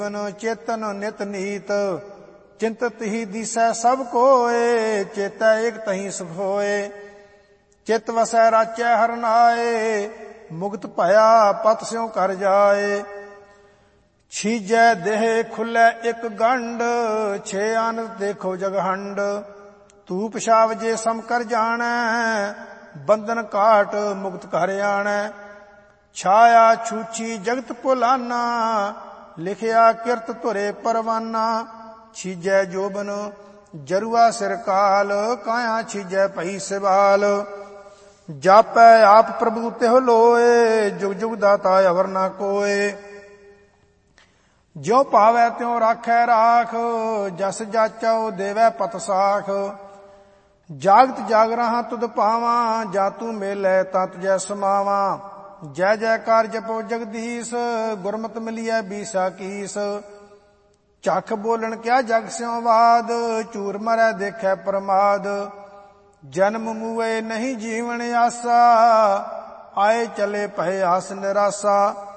चेतन नित नीत चिंतत ही दिसै सब कोय। चेतै एक तहीं सुख होए चित वसै राचै हर नाए। मुक्त भया पत स्यों कर जाए। छीजै देह खुलै एक गंड छे आनंद देखो जगहंड। तू पिशाब जे सम कर जाणै बंधन काट मुक्त कर आणै। छाया छूछी जगत भुलाना लिखिया किरत धुरे परवाना। छीजै जोबन जरुआ सिर काल काया छीजै पई सिवाल। जापै आप प्रभु तिह लोए जुग जुग दाता अवर ना कोय। ज्यों पावै त्यों राखै राख जस जाचौ देवै पत साख। जागत जाग रहा तुध पावां जा तू मेलै ता तुझै समावां। जय जयकार जपो जगदीश गुरमत मिलिए बीसा कीस। चख बोलन क्या जग स्यों वाद चूर मरै देखै प्रमाद। जन्म मुए नहीं जीवन आसा आए चले पहे आस निरासा।